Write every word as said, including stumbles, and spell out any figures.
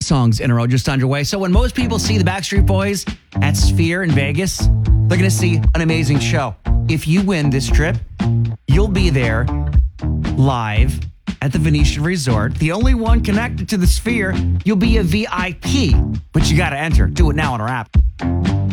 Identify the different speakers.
Speaker 1: songs in a row just underway. So when most people see the Backstreet Boys at Sphere in Vegas, they're going to see an amazing show. If you win this trip, you'll be there live at the Venetian Resort. The only one connected to the Sphere. You'll be a V I P, but you got to enter. Do it now on our app.